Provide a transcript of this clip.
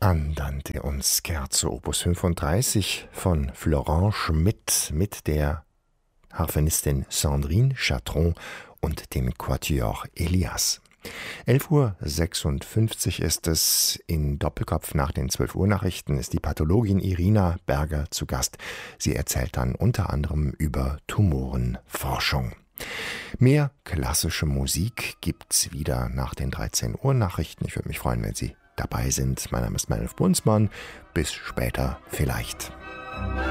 Andante und Scherzo Opus 35 von Florent Schmidt mit der Harfenistin Sandrine Chatron und dem Quatuor Elias. 11:56 Uhr ist es. In Doppelkopf nach den 12 Uhr Nachrichten ist die Pathologin Irina Berger zu Gast. Sie erzählt dann unter anderem über Tumorenforschung. Mehr klassische Musik gibt's wieder nach den 13 Uhr Nachrichten. Ich würde mich freuen, wenn Sie dabei sind. Mein Name ist Meinolf Brunsmann. Bis später vielleicht.